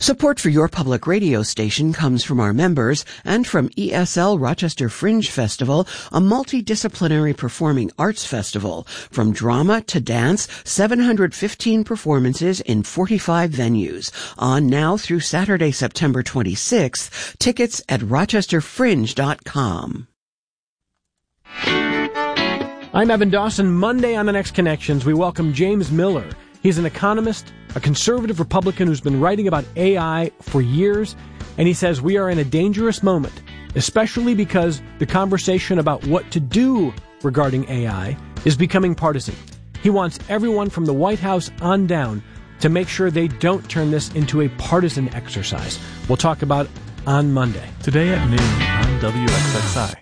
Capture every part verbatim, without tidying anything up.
Support for your public radio station comes from our members and from E S L Rochester Fringe Festival, a multidisciplinary performing arts festival. From drama to dance, seven hundred fifteen performances in forty-five venues. On now through Saturday, September twenty-sixth. Tickets at rochester fringe dot com. I'm Evan Dawson. Monday on The Next Connections, we welcome James Miller. He's an economist, a conservative Republican who's been writing about A I for years, and he says we are in a dangerous moment, especially because the conversation about what to do regarding A I is becoming partisan. He wants everyone from the White House on down to make sure they don't turn this into a partisan exercise. We'll talk about it on Monday. Today at noon on W X X I.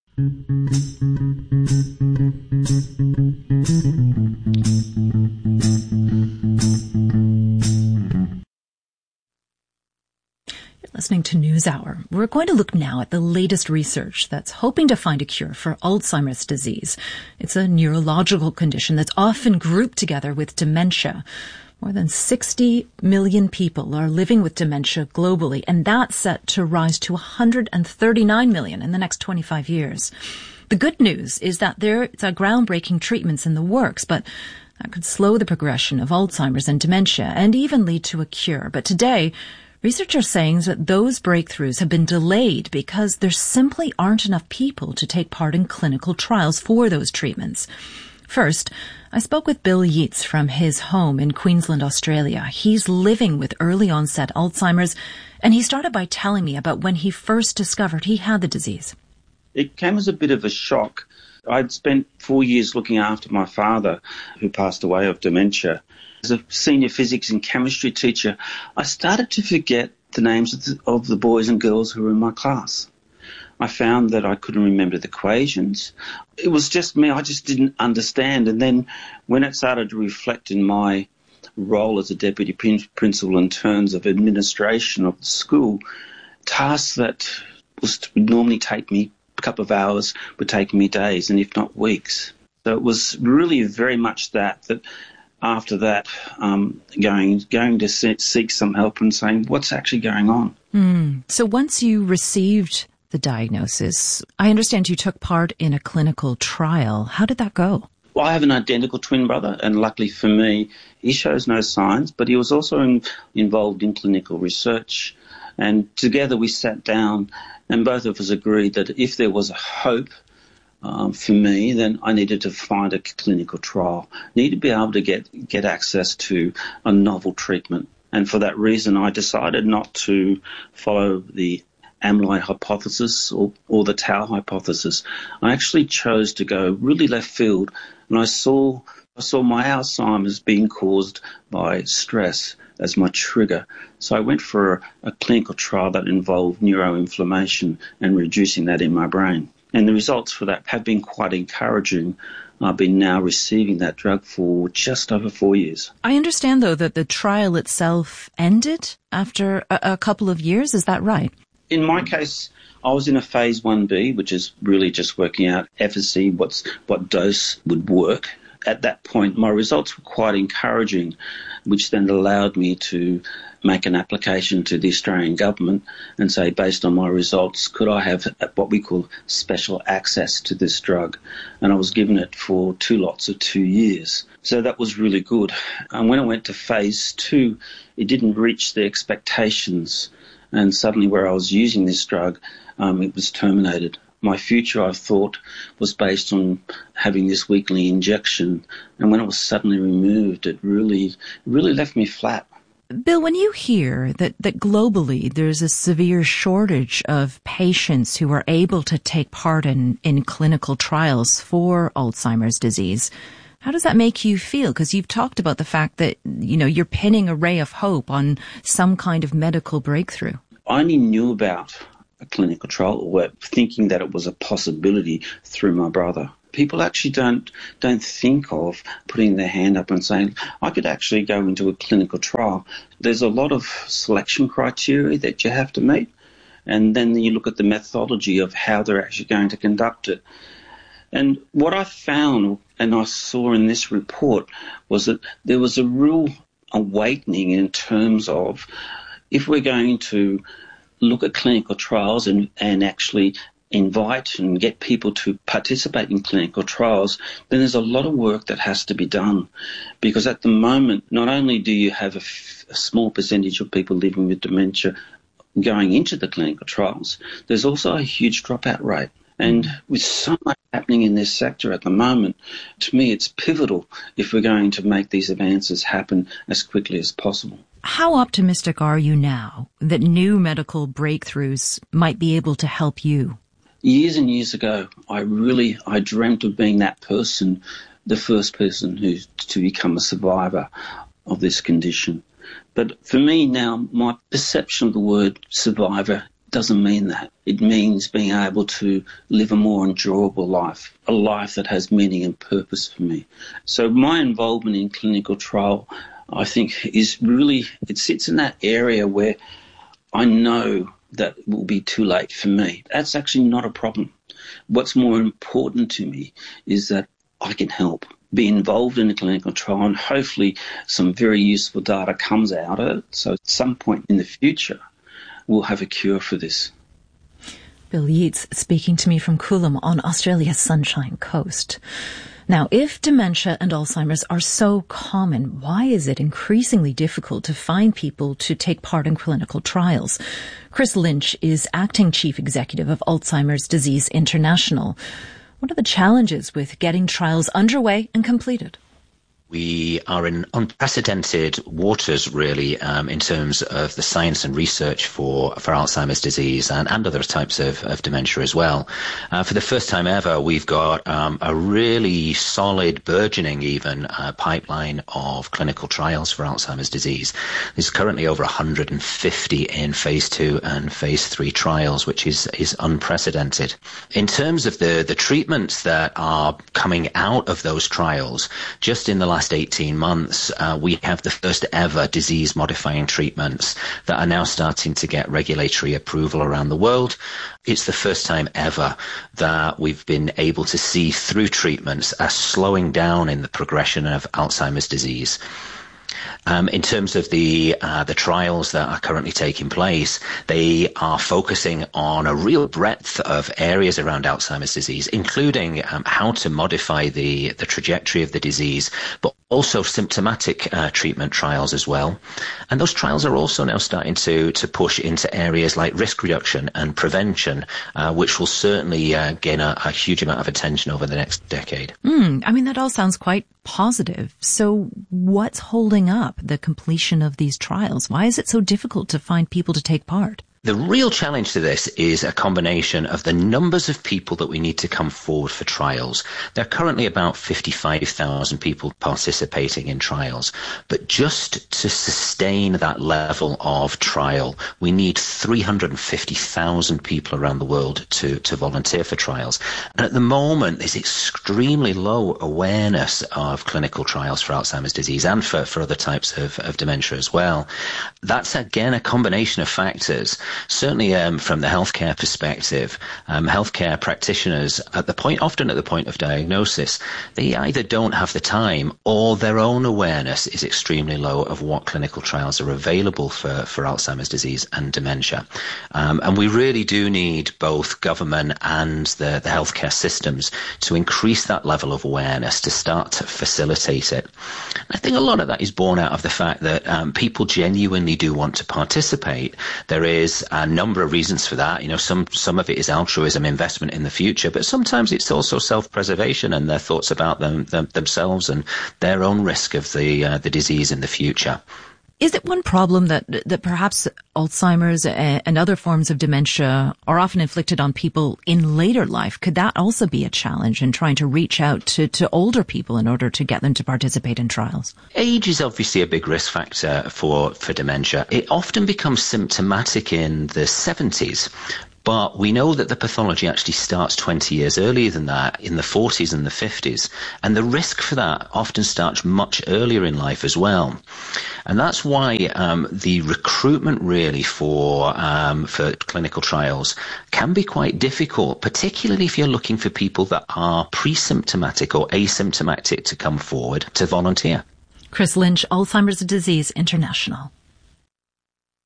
Listening to NewsHour. We're going to look now at the latest research that's hoping to find a cure for Alzheimer's disease. It's a neurological condition that's often grouped together with dementia. More than sixty million people are living with dementia globally, and that's set to rise to one hundred thirty-nine million in the next twenty-five years. The good news is that there are groundbreaking treatments in the works, but that could slow the progression of Alzheimer's and dementia and even lead to a cure. But today, research are saying that those breakthroughs have been delayed because there simply aren't enough people to take part in clinical trials for those treatments. First, I spoke with Bill Yeats from his home in Queensland, Australia. He's living with early onset Alzheimer's, and he started by telling me about when he first discovered he had the disease. It came as a bit of a shock. I'd spent four years looking after my father, who passed away of dementia. As a senior physics and chemistry teacher, I started to forget the names of the, of the boys and girls who were in my class. I found that I couldn't remember the equations. It was just me. I just didn't understand. And then when it started to reflect in my role as a deputy principal in terms of administration of the school, tasks that was would normally take me a couple of hours would take me days and if not weeks. So it was really very much that, that after that, um, going going to seek some help and saying, what's actually going on? Mm. So once you received the diagnosis, I understand you took part in a clinical trial. How did that go? Well, I have an identical twin brother, and luckily for me, he shows no signs, but he was also in, involved in clinical research. And together we sat down and both of us agreed that if there was a hope um, for me, then I needed to find a clinical trial, needed to be able to get, get access to a novel treatment. And for that reason, I decided not to follow the amyloid hypothesis or, or the tau hypothesis. I actually chose to go really left field, and I saw I saw my Alzheimer's being caused by stress as my trigger. So I went for a, a clinical trial that involved neuroinflammation and reducing that in my brain. And the results for that have been quite encouraging. I've been now receiving that drug for just over four years. I understand, though, that the trial itself ended after a, a couple of years. Is that right? In my case, I was in a phase one B, which is really just working out efficacy, what's, what dose would work. At that point, my results were quite encouraging, which then allowed me to make an application to the Australian government and say, based on my results, could I have what we call special access to this drug? And I was given it for two lots of two years. So that was really good. And when I went to phase two, it didn't reach the expectations. And suddenly where I was using this drug, um, it was terminated. My future, I thought, was based on having this weekly injection. And when it was suddenly removed, it really, really left me flat. Bill, when you hear that, that globally there's a severe shortage of patients who are able to take part in, in clinical trials for Alzheimer's disease, how does that make you feel? Because you've talked about the fact that, you know, you're pinning a ray of hope on some kind of medical breakthrough. I only knew about a clinical trial, or thinking that it was a possibility through my brother. People actually don't don't think of putting their hand up and saying, I could actually go into a clinical trial. There's a lot of selection criteria that you have to meet, and then you look at the methodology of how they're actually going to conduct it. And what I found, and I saw in this report, was that there was a real awakening in terms of if we're going to look at clinical trials and, and actually invite and get people to participate in clinical trials, then there's a lot of work that has to be done. Because at the moment, not only do you have a, f- a small percentage of people living with dementia going into the clinical trials, there's also a huge dropout rate. And with so much happening in this sector at the moment, to me it's pivotal if we're going to make these advances happen as quickly as possible. How optimistic are you now that new medical breakthroughs might be able to help you? Years and years ago, I really, I dreamt of being that person, the first person who to become a survivor of this condition. But for me now, my perception of the word survivor doesn't mean that. It means being able to live a more enjoyable life, a life that has meaning and purpose for me. So my involvement in clinical trial, I think, is really, it sits in that area where I know that it will be too late for me. That's actually not a problem. What's more important to me is that I can help, be involved in a clinical trial, and hopefully some very useful data comes out of it. So at some point in the future, we'll have a cure for this. Bill Yeats speaking to me from Coolum on Australia's Sunshine Coast. Now, if dementia and Alzheimer's are so common, why is it increasingly difficult to find people to take part in clinical trials? Chris Lynch is acting chief executive of Alzheimer's Disease International. What are the challenges with getting trials underway and completed? We are in unprecedented waters, really, um, in terms of the science and research for, for Alzheimer's disease and, and other types of, of dementia as well. Uh, for the first time ever, we've got um, a really solid, burgeoning even, uh, pipeline of clinical trials for Alzheimer's disease. There's currently over one hundred fifty in phase two and phase three trials, which is, is unprecedented. In terms of the, the treatments that are coming out of those trials, just in the last eighteen months, uh, we have the first ever disease-modifying treatments that are now starting to get regulatory approval around the world. It's the first time ever that we've been able to see through treatments a slowing down in the progression of Alzheimer's disease. Um, in terms of the uh, the trials that are currently taking place, they are focusing on a real breadth of areas around Alzheimer's disease, including um, how to modify the, the trajectory of the disease, but also symptomatic uh, treatment trials as well. And those trials are also now starting to, to push into areas like risk reduction and prevention, uh, which will certainly uh, gain a, a huge amount of attention over the next decade. Mm, I mean, that all sounds quite positive. So what's holding up the completion of these trials? Why is it so difficult to find people to take part? The real challenge to this is a combination of the numbers of people that we need to come forward for trials. There are currently about fifty-five thousand people participating in trials, but just to sustain that level of trial, we need three hundred fifty thousand people around the world to, to volunteer for trials. And at the moment, there's extremely low awareness of clinical trials for Alzheimer's disease and for, for other types of, of dementia as well. That's, again, a combination of factors. Certainly um, from the healthcare perspective, um, healthcare practitioners, at the point, often at the point of diagnosis, they either don't have the time or their own awareness is extremely low of what clinical trials are available for, for Alzheimer's disease and dementia. Um, and we really do need both government and the, the healthcare systems to increase that level of awareness to start to facilitate it. I think a lot of that is born out of the fact that um, people genuinely do want to participate. There is a number of reasons for that. You know, some some of it is altruism, investment in the future, but sometimes it's also self-preservation and their thoughts about them, them themselves and their own risk of the uh, the disease in the future. Is it one problem that that perhaps Alzheimer's and other forms of dementia are often inflicted on people in later life? Could that also be a challenge in trying to reach out to, to older people in order to get them to participate in trials? Age is obviously a big risk factor for, for dementia. It often becomes symptomatic in the seventies. But we know that the pathology actually starts twenty years earlier than that, in the forties and the fifties. And the risk for that often starts much earlier in life as well. And that's why um, the recruitment really for um, for clinical trials can be quite difficult, particularly if you're looking for people that are pre-symptomatic or asymptomatic to come forward to volunteer. Chris Lynch, Alzheimer's Disease International.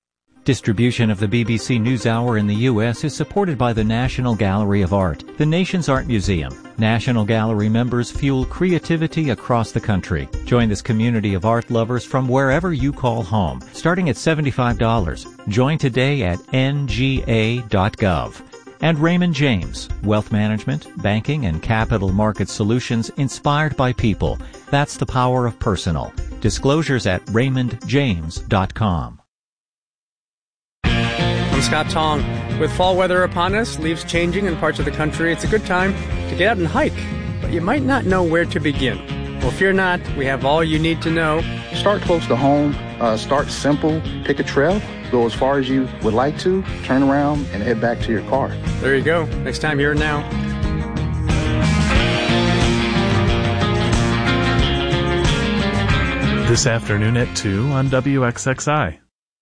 Distribution of the B B C NewsHour in the U S is supported by the National Gallery of Art, the nation's art museum. National Gallery members fuel creativity across the country. Join this community of art lovers from wherever you call home, starting at seventy-five dollars. Join today at N G A dot gov. And Raymond James, wealth management, banking, and capital market solutions inspired by people. That's the power of personal. Disclosures at raymond james dot com. I'm Scott Tong. With fall weather upon us, leaves changing in parts of the country, it's a good time to get out and hike, but you might not know where to begin. Well, fear not, we have all you need to know. Start close to home, uh, start simple, pick a trail, go as far as you would like to, turn around, and head back to your car. There you go. Next time, here and now. This afternoon at two on W X X I.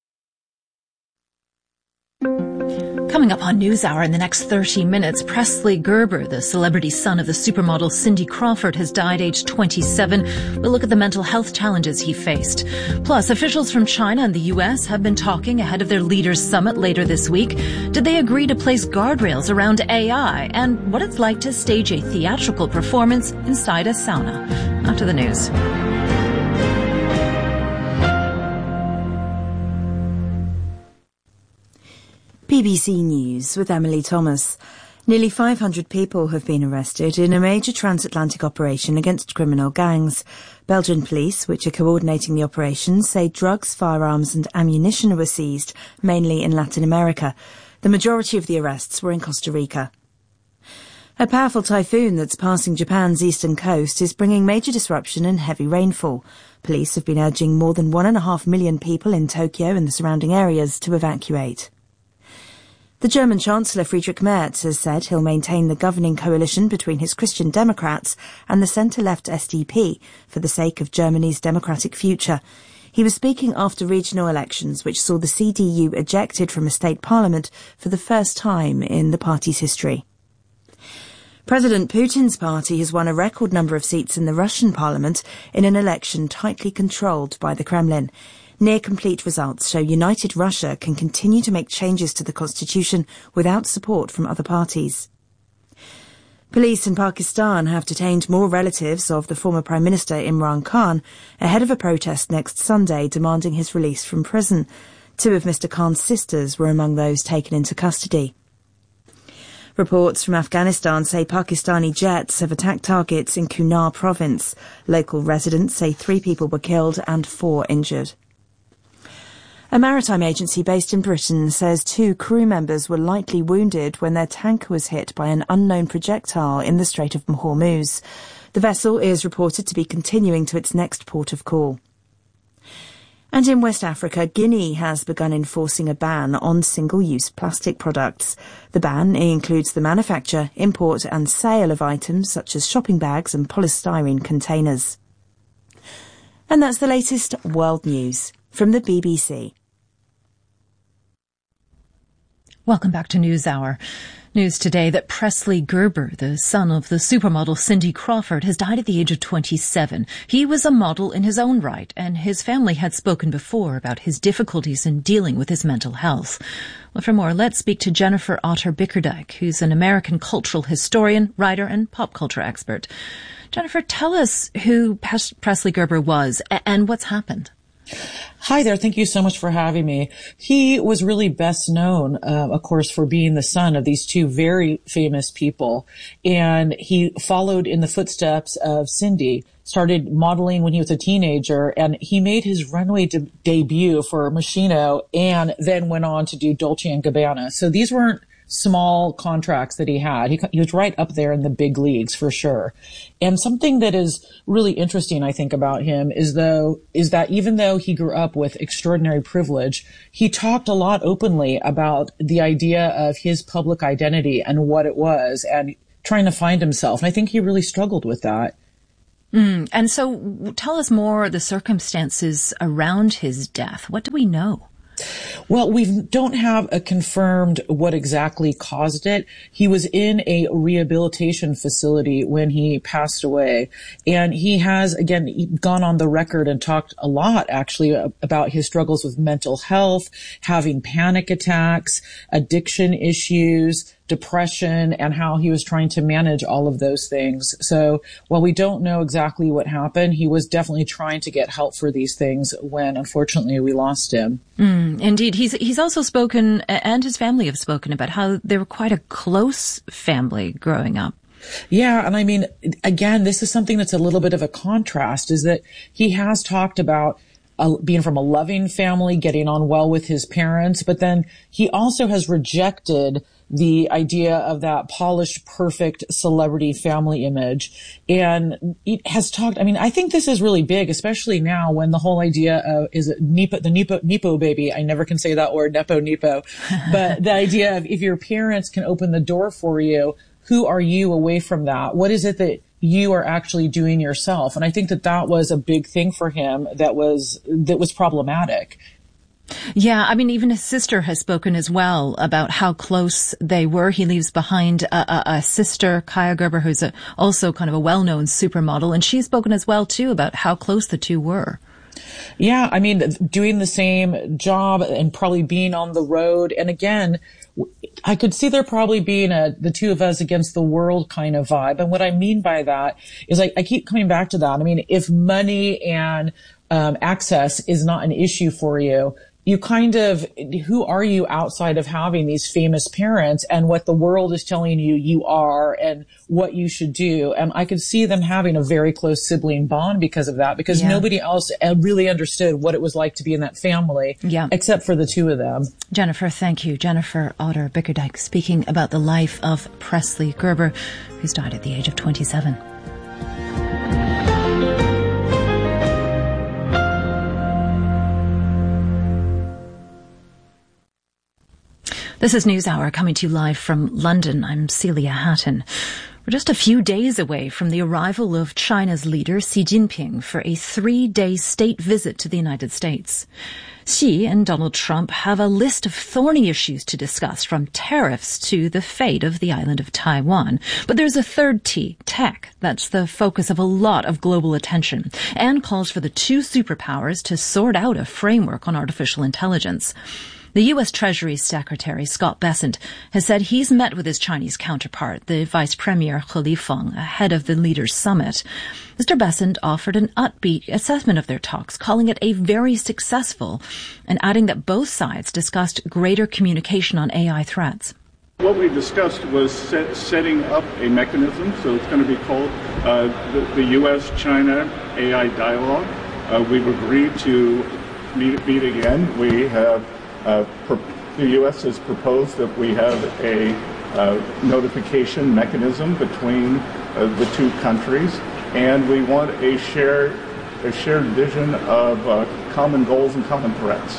Coming up on NewsHour in the next thirty minutes, Presley Gerber, the celebrity son of the supermodel Cindy Crawford, has died aged twenty-seven. We'll look at the mental health challenges he faced. Plus, officials from China and the U S have been talking ahead of their leaders' summit later this week. Did they agree to place guardrails around A I and what it's like to stage a theatrical performance inside a sauna? After the news. B B C News with Emily Thomas. Nearly five hundred people have been arrested in a major transatlantic operation against criminal gangs. Belgian police, which are coordinating the operation, say drugs, firearms and ammunition were seized, mainly in Latin America. The majority of the arrests were in Costa Rica. A powerful typhoon that's passing Japan's eastern coast is bringing major disruption and heavy rainfall. Police have been urging more than one and a half million people in Tokyo and the surrounding areas to evacuate. The German Chancellor Friedrich Merz has said he'll maintain the governing coalition between his Christian Democrats and the centre-left S D P for the sake of Germany's democratic future. He was speaking after regional elections, which saw the C D U ejected from a state parliament for the first time in the party's history. President Putin's party has won a record number of seats in the Russian parliament in an election tightly controlled by the Kremlin. Near-complete results show United Russia can continue to make changes to the constitution without support from other parties. Police in Pakistan have detained more relatives of the former Prime Minister Imran Khan ahead of a protest next Sunday demanding his release from prison. Two of Mister Khan's sisters were among those taken into custody. Reports from Afghanistan say Pakistani jets have attacked targets in Kunar province. Local residents say three people were killed and four injured. A maritime agency based in Britain says two crew members were lightly wounded when their tanker was hit by an unknown projectile in the Strait of Hormuz. The vessel is reported to be continuing to its next port of call. And in West Africa, Guinea has begun enforcing a ban on single-use plastic products. The ban includes the manufacture, import and sale of items such as shopping bags and polystyrene containers. And that's the latest world news from the B B C. Welcome back to NewsHour. News today that Presley Gerber, the son of the supermodel Cindy Crawford, has died at the age of twenty-seven. He was a model in his own right, and his family had spoken before about his difficulties in dealing with his mental health. Well, for more, let's speak to Jennifer Otter Bickerdike, who's an American cultural historian, writer, and pop culture expert. Jennifer, tell us who Presley Gerber was and what's happened. Hi there. Thank you so much for having me. He was really best known, uh, of course, for being the son of these two very famous people. And he followed in the footsteps of Cindy, started modeling when he was a teenager, and he made his runway de- debut for Moschino and then went on to do Dolce and Gabbana. So these weren't small contracts that he had. He, he was right up there in the big leagues for sure. And something that is really interesting, I think, about him is though, is that even though he grew up with extraordinary privilege, he talked a lot openly about the idea of his public identity and what it was and trying to find himself. And I think he really struggled with that. Mm, and so tell us more the circumstances around his death. What do we know? Well, we don't have a confirmed what exactly caused it. He was in a rehabilitation facility when he passed away. And he has, again, gone on the record and talked a lot, actually, about his struggles with mental health, having panic attacks, addiction issues, depression, and how he was trying to manage all of those things. So while we don't know exactly what happened, he was definitely trying to get help for these things when, unfortunately, we lost him. Mm, indeed. He's he's also spoken, and his family have spoken, about how they were quite a close family growing up. Yeah, and I mean, again, this is something that's a little bit of a contrast, is that he has talked about Uh, being from a loving family, getting on well with his parents, but then he also has rejected the idea of that polished, perfect celebrity family image, and he has talked, I mean, I think this is really big, especially now when the whole idea of, is it Nepo, the Nepo, Nepo baby, I never can say that word, Nepo, Nepo, but the idea of if your parents can open the door for you, who are you away from that? What is it that you are actually doing yourself? And I think that that was a big thing for him that was, that was problematic. Yeah, I mean, even his sister has spoken as well about how close they were. He leaves behind a, a, a sister, Kaia Gerber, who's a, also kind of a well-known supermodel, and she's spoken as well, too, about how close the two were. Yeah, I mean, doing the same job and probably being on the road. And again, I could see there probably being a the two of us against the world kind of vibe. And what I mean by that is I, I keep coming back to that. I mean, if money and um, access is not an issue for you, you kind of, who are you outside of having these famous parents and what the world is telling you you are and what you should do? And I could see them having a very close sibling bond because of that, because yeah. nobody else really understood what it was like to be in that family, yeah. except for the two of them. Jennifer, thank you. Jennifer Otter Bickerdijk speaking about the life of Presley Gerber, who's died at the age of twenty-seven. This is NewsHour coming to you live from London. I'm Celia Hatton. We're just a few days away from the arrival of China's leader, Xi Jinping, for a three-day state visit to the United States. Xi and Donald Trump have a list of thorny issues to discuss, from tariffs to the fate of the island of Taiwan. But there's a third T, tech, that's the focus of a lot of global attention, and calls for the two superpowers to sort out a framework on artificial intelligence. The U S Treasury Secretary, Scott Bessent, has said he's met with his Chinese counterpart, the Vice Premier He Lifeng, ahead of the leaders' summit. Mister Bessent offered an upbeat assessment of their talks, calling it a very successful, and adding that both sides discussed greater communication on A I threats. What we discussed was set, setting up a mechanism, so it's going to be called uh, the, the U S China A I Dialogue. Uh, we've agreed to meet, meet again. We have Uh, pro- the U S has proposed that we have a uh, notification mechanism between uh, the two countries, and we want a shared, a shared vision of uh, common goals and common threats.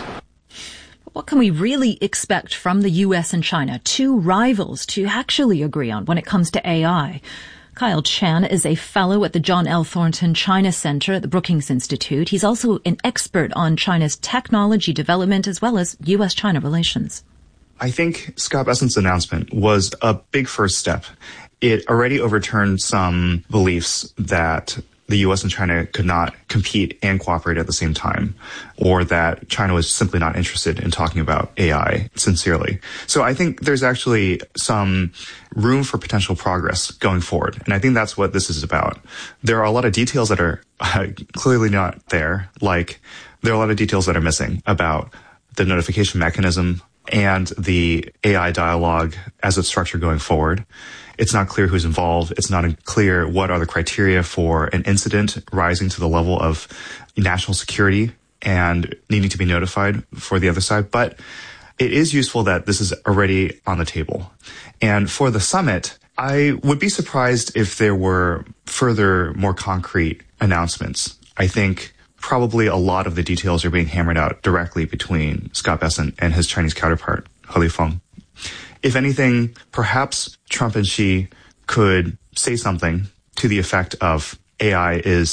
What can we really expect from the U S and China, two rivals, to actually agree on when it comes to A I? Kyle Chan is a fellow at the John L. Thornton China Center at the Brookings Institute. He's also an expert on China's technology development as well as U S China relations. I think Scott Bessent's announcement was a big first step. It already overturned some beliefs that the U S and China could not compete and cooperate at the same time, or that China was simply not interested in talking about A I sincerely. So I think there's actually some room for potential progress going forward. And I think that's what this is about. There are a lot of details that are uh, clearly not there, like there are a lot of details that are missing about the notification mechanism and the A I dialogue as it's structured going forward. It's not clear who's involved. It's not clear what are the criteria for an incident rising to the level of national security and needing to be notified for the other side. But it is useful that this is already on the table. And for the summit, I would be surprised if there were further, more concrete announcements. I think probably a lot of the details are being hammered out directly between Scott Bessent and his Chinese counterpart, He Lifeng. If anything, perhaps Trump and Xi could say something to the effect of A I is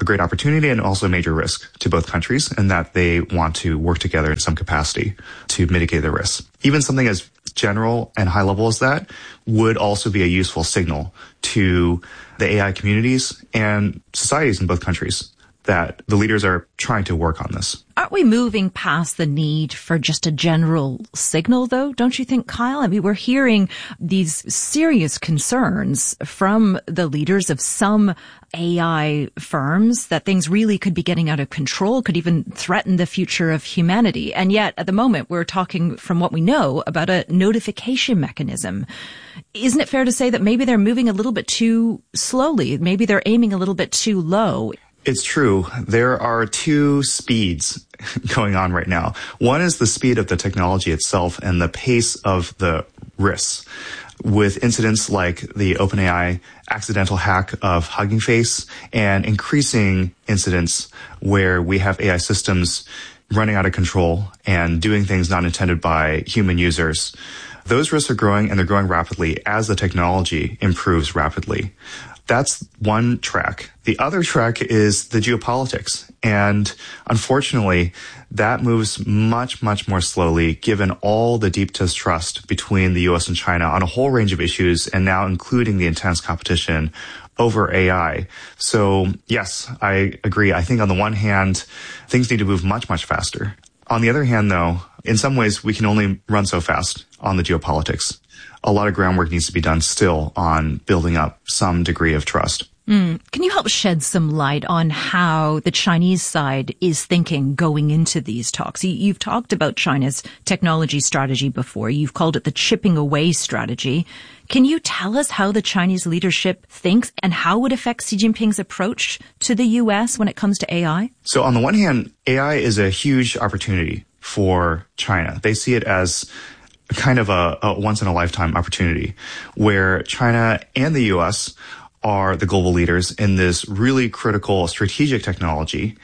a great opportunity and also a major risk to both countries, and that they want to work together in some capacity to mitigate the risks. Even something as general and high level as that would also be a useful signal to the A I communities and societies in both countries that the leaders are trying to work on this. Aren't we moving past the need for just a general signal, though? Don't you think, Kyle? I mean, we're hearing these serious concerns from the leaders of some A I firms that things really could be getting out of control, could even threaten the future of humanity. And yet, at the moment, we're talking, from what we know, about a notification mechanism. Isn't it fair to say that maybe they're moving a little bit too slowly? Maybe they're aiming a little bit too low? It's true. There are two speeds going on right now. One is the speed of the technology itself and the pace of the risks. With incidents like the OpenAI accidental hack of Hugging Face and increasing incidents where we have A I systems running out of control and doing things not intended by human users. Those risks are growing, and they're growing rapidly as the technology improves rapidly. That's one track. The other track is the geopolitics. And unfortunately, that moves much, much more slowly given all the deep distrust between the U S and China on a whole range of issues, and now including the intense competition over A I. So yes, I agree. I think on the one hand, things need to move much, much faster. On the other hand, though, in some ways, we can only run so fast on the geopolitics. A lot of groundwork needs to be done still on building up some degree of trust. Mm. Can you help shed some light on how the Chinese side is thinking going into these talks? You've talked about China's technology strategy before. You've called it the chipping away strategy. Can you tell us how the Chinese leadership thinks and how it affects Xi Jinping's approach to the U S when it comes to A I? So on the one hand, A I is a huge opportunity for China. They see it as kind of a, a once-in-a-lifetime opportunity where China and the U S are the global leaders in this really critical strategic technology.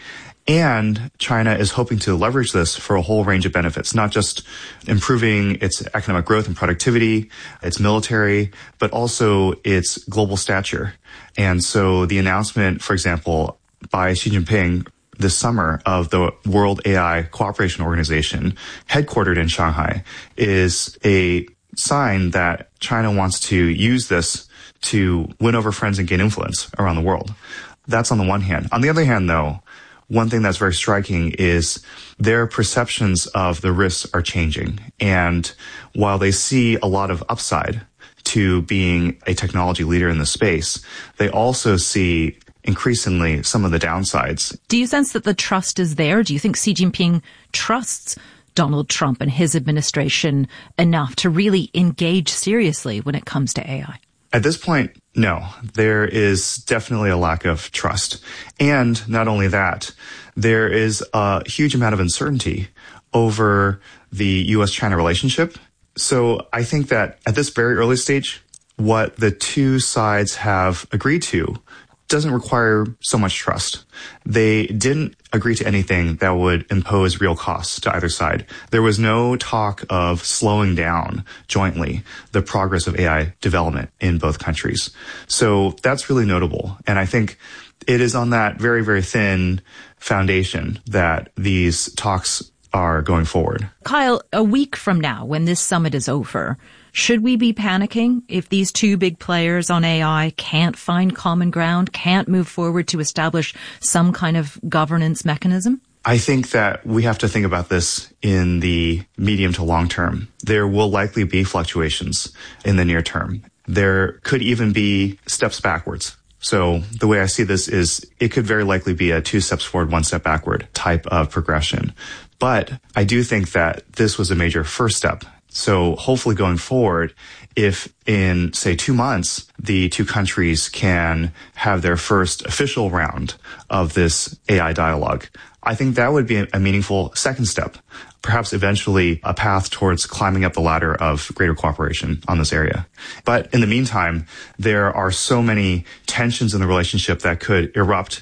And China is hoping to leverage this for a whole range of benefits, not just improving its economic growth and productivity, its military, but also its global stature. And so the announcement, for example, by Xi Jinping this summer of the World A I Cooperation Organization, headquartered in Shanghai, is a sign that China wants to use this to win over friends and gain influence around the world. That's on the one hand. On the other hand, though, one thing that's very striking is their perceptions of the risks are changing. And while they see a lot of upside to being a technology leader in the space, they also see increasingly some of the downsides. Do you sense that the trust is there? Do you think Xi Jinping trusts Donald Trump and his administration enough to really engage seriously when it comes to A I? At this point, no. There is definitely a lack of trust. And not only that, there is a huge amount of uncertainty over the U S China relationship. So I think that at this very early stage, what the two sides have agreed to doesn't require so much trust. They didn't agree to anything that would impose real costs to either side. There was no talk of slowing down jointly the progress of A I development in both countries. So that's really notable. And I think it is on that very, very thin foundation that these talks are going forward. Kyle, a week from now, when this summit is over, should we be panicking if these two big players on A I can't find common ground, can't move forward to establish some kind of governance mechanism? I think that we have to think about this in the medium to long term. There will likely be fluctuations in the near term. There could even be steps backwards. So the way I see this is it could very likely be a two steps forward, one step backward type of progression. But I do think that this was a major first step. So hopefully going forward, if in, say, two months, the two countries can have their first official round of this A I dialogue, I think that would be a meaningful second step, perhaps eventually a path towards climbing up the ladder of greater cooperation on this area. But in the meantime, there are so many tensions in the relationship that could erupt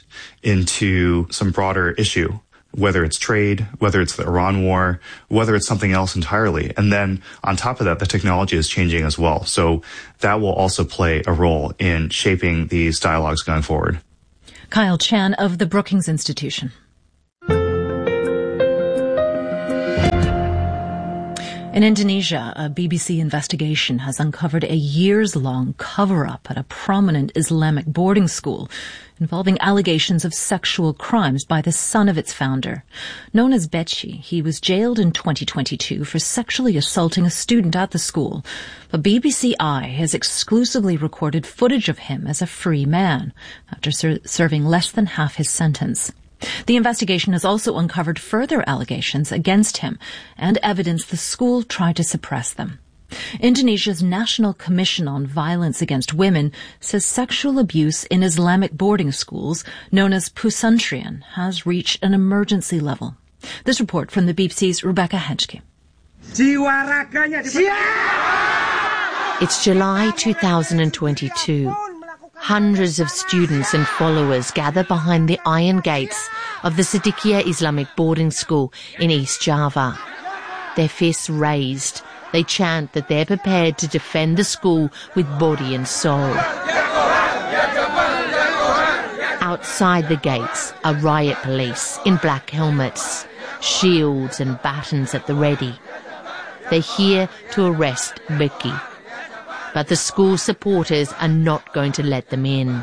into some broader issue, whether it's trade, whether it's the Iran war, whether it's something else entirely. And then on top of that, the technology is changing as well. So that will also play a role in shaping these dialogues going forward. Kyle Chan of the Brookings Institution. In Indonesia, a B B C investigation has uncovered a years-long cover-up at a prominent Islamic boarding school involving allegations of sexual crimes by the son of its founder. Known as Beci, he was jailed in twenty twenty-two for sexually assaulting a student at the school. But B B C I has exclusively recorded footage of him as a free man after ser- serving less than half his sentence. The investigation has also uncovered further allegations against him and evidence the school tried to suppress them. Indonesia's National Commission on Violence Against Women says sexual abuse in Islamic boarding schools, known as Pusantrian, has reached an emergency level. This report from the B B C's Rebecca Henschke. It's July two thousand twenty-two. Hundreds of students and followers gather behind the iron gates of the Siddiqiyah Islamic boarding school in East Java. Their fists raised, they chant that they're prepared to defend the school with body and soul. Outside the gates are riot police in black helmets, shields and batons at the ready. They're here to arrest Beci. But the school supporters are not going to let them in.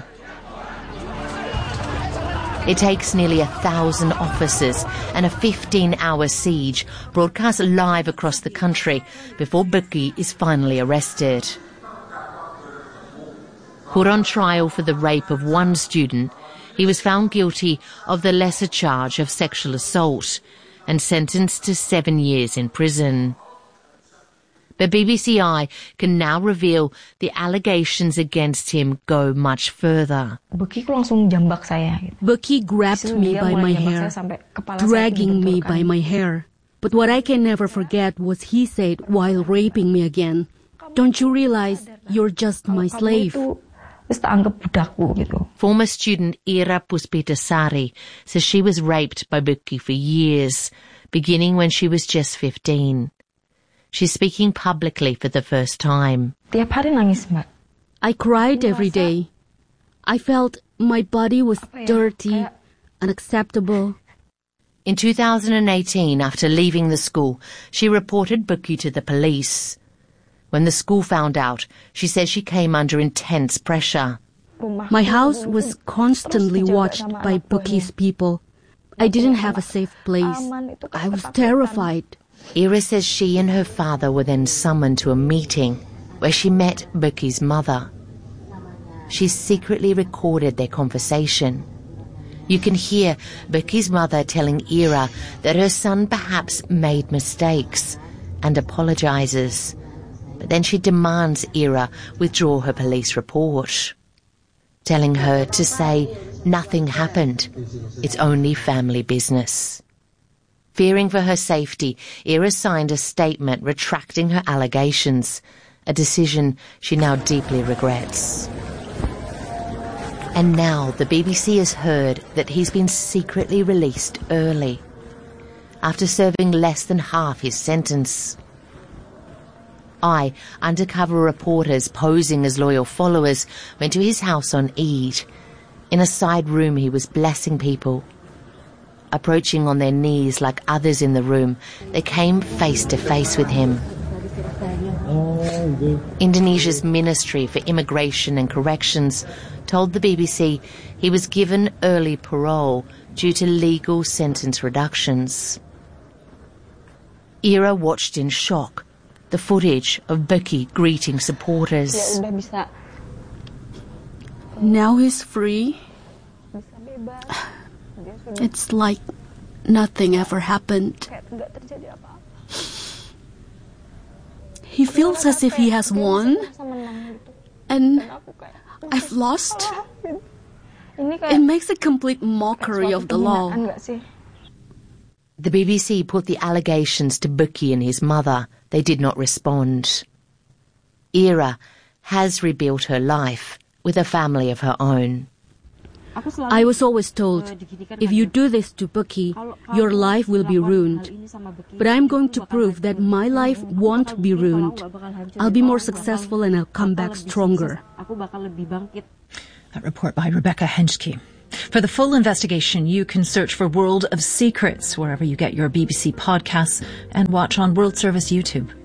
It takes nearly a thousand officers and a fifteen-hour siege broadcast live across the country before Beci is finally arrested. Put on trial for the rape of one student, he was found guilty of the lesser charge of sexual assault and sentenced to seven years in prison. But B B C I can now reveal the allegations against him go much further. Beci grabbed me by my hair, dragging me by my hair. But what I can never forget was he said while raping me again, "Don't you realize you're just my slave?" Former student Ira Puspitasari says she was raped by Beci for years, beginning when she was just fifteen. She's speaking publicly for the first time. I cried every day. I felt my body was dirty, unacceptable. In two thousand eighteen, after leaving the school, she reported Beci to the police. When the school found out, she says she came under intense pressure. My house was constantly watched by Beci's people. I didn't have a safe place. I was terrified. Ira says she and her father were then summoned to a meeting where she met Beci's mother. She secretly recorded their conversation. You can hear Beci's mother telling Ira that her son perhaps made mistakes and apologizes. But then she demands Ira withdraw her police report, telling her to say nothing happened. It's only family business. Fearing for her safety, Ira signed a statement retracting her allegations, a decision she now deeply regrets. And now the B B C has heard that he's been secretly released early, after serving less than half his sentence. I, undercover reporters posing as loyal followers, went to his house on Eid. In a side room he was blessing people. Approaching on their knees like others in the room, they came face to face with him. Indonesia's Ministry for Immigration and Corrections told the B B C he was given early parole due to legal sentence reductions. Ira watched in shock the footage of Beci greeting supporters. Now he's free. It's like nothing ever happened. He feels as if he has won, and I've lost. It makes a complete mockery of the law. The B B C put the allegations to Beci and his mother. They did not respond. Ira has rebuilt her life with a family of her own. I was always told, if you do this to Beci, your life will be ruined. But I'm going to prove that my life won't be ruined. I'll be more successful and I'll come back stronger. That report by Rebecca Henschke. For the full investigation, you can search for World of Secrets wherever you get your B B C podcasts and watch on World Service YouTube.